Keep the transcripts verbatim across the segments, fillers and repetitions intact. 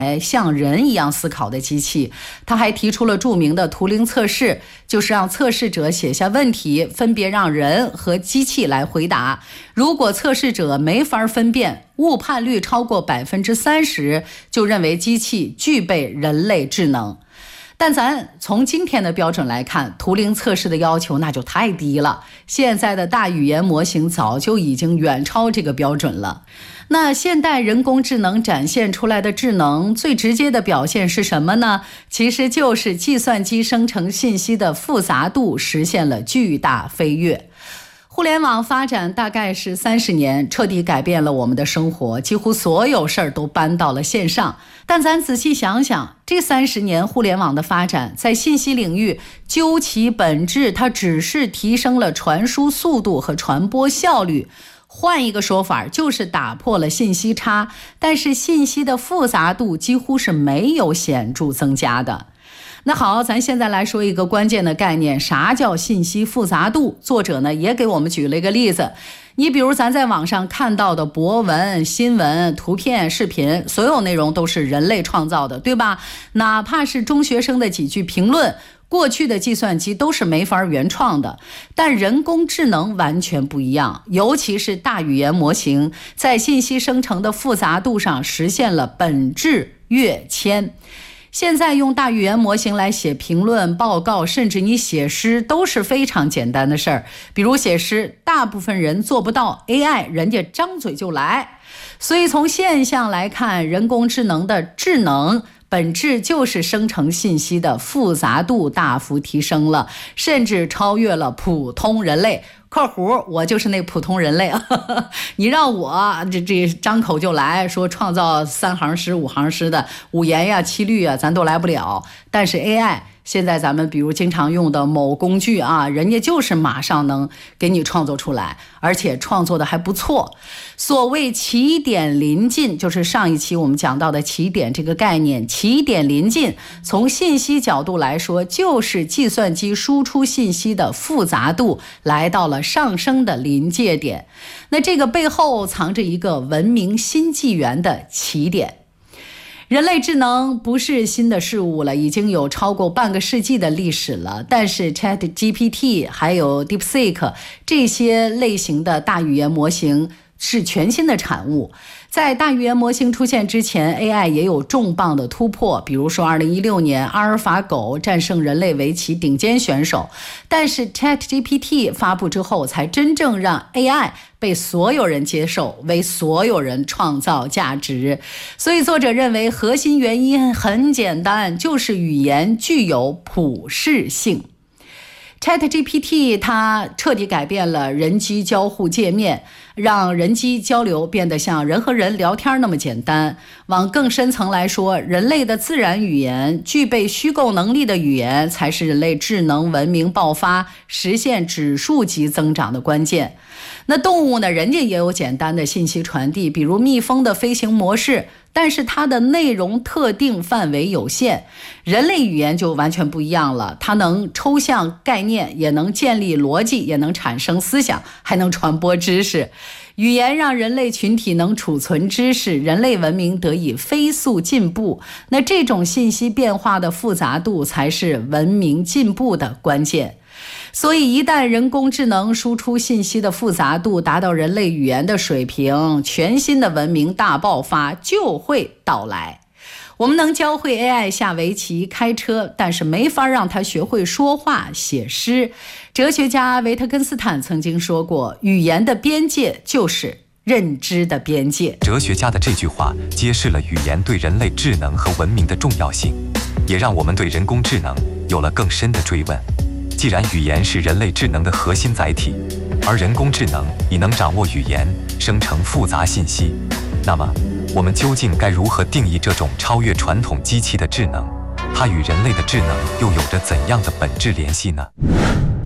像人一样思考的机器。他还提出了著名的图灵测试，就是让测试者写下问题，分别让人和机器来回答。如果测试者没法分辨，误判率超过百分之三十，就认为机器具备人类智能。但咱从今天的标准来看，图灵测试的要求那就太低了。现在的大语言模型早就已经远超这个标准了。那现代人工智能展现出来的智能最直接的表现是什么呢？其实就是计算机生成信息的复杂度实现了巨大飞跃。互联网发展大概是三十年，彻底改变了我们的生活，几乎所有事儿都搬到了线上。但咱仔细想想，这三十年互联网的发展，在信息领域究其本质，它只是提升了传输速度和传播效率。换一个说法，就是打破了信息差，但是信息的复杂度几乎是没有显著增加的。那好，咱现在来说一个关键的概念，啥叫信息复杂度？作者呢也给我们举了一个例子。你比如咱在网上看到的博文、新闻、图片、视频，所有内容都是人类创造的，对吧？哪怕是中学生的几句评论，过去的计算机都是没法原创的。但人工智能完全不一样，尤其是大语言模型，在信息生成的复杂度上实现了本质跃迁。现在用大语言模型来写评论、报告，甚至你写诗都是非常简单的事儿。比如写诗，大部分人做不到 ，A I 人家张嘴就来。所以从现象来看，人工智能的智能本质就是生成信息的复杂度大幅提升了，甚至超越了普通人类。括弧，我就是那普通人类啊！你让我这这张口就来说创造三行诗、五行诗的五言呀、七律啊，咱都来不了。但是 A I。现在咱们比如经常用的某工具啊，人家就是马上能给你创作出来，而且创作的还不错。所谓起点临近，就是上一期我们讲到的起点这个概念，起点临近，从信息角度来说，就是计算机输出信息的复杂度来到了上升的临界点。那这个背后藏着一个文明新纪元的起点。人类智能不是新的事物了，已经有超过半个世纪的历史了。但是 ChatGPT 还有 DeepSeek 这些类型的大语言模型是全新的产物。在大语言模型出现之前 ，A I 也有重磅的突破，比如说二零一六年阿尔法狗战胜人类围棋顶尖选手。但是 ChatGPT 发布之后，才真正让 A I 被所有人接受，为所有人创造价值。所以作者认为核心原因很简单，就是语言具有普适性。ChatGPT 它彻底改变了人机交互界面，让人机交流变得像人和人聊天那么简单。往更深层来说，人类的自然语言，具备虚构能力的语言，才是人类智能文明爆发、实现指数级增长的关键。那动物呢，人家也有简单的信息传递，比如蜜蜂的飞行模式，但是它的内容特定范围有限。人类语言就完全不一样了，它能抽象概念，也能建立逻辑，也能产生思想，还能传播知识。语言让人类群体能储存知识，人类文明得以飞速进步。那这种信息变化的复杂度才是文明进步的关键。所以一旦人工智能输出信息的复杂度达到人类语言的水平，全新的文明大爆发就会到来。我们能教会 A I 下围棋、开车，但是没法让它学会说话、写诗。哲学家维特根斯坦曾经说过，语言的边界就是认知的边界。 哲学家的这句话揭示了语言对人类智能和文明的重要性，也让我们对人工智能有了更深的追问。既然语言是人类智能的核心载体，而人工智能已能掌握语言，生成复杂信息，那么我们究竟该如何定义这种超越传统机器的智能？它与人类的智能又有着怎样的本质联系呢？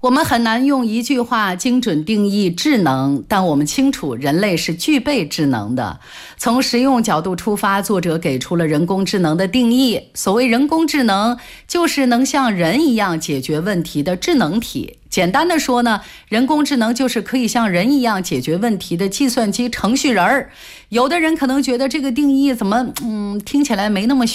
我们很难用一句话精准定义智能，但我们清楚人类是具备智能的。从实用角度出发，作者给出了人工智能的定义。所谓人工智能，就是能像人一样解决问题的智能体。简单的说呢，人工智能就是可以像人一样解决问题的计算机程序人儿。有的人可能觉得这个定义怎么嗯听起来没那么